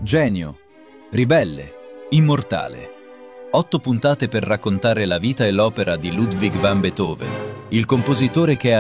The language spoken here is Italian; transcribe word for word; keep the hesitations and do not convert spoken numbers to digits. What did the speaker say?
Genio, ribelle, immortale. Otto puntate per raccontare la vita e l'opera di Ludwig van Beethoven, il compositore che ha